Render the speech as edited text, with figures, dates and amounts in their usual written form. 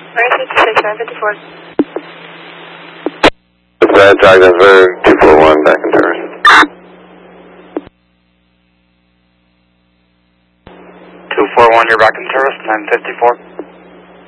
56, 954. Bad Jack, that's very 241 back in terrace. 241, you're back in terrace, 954.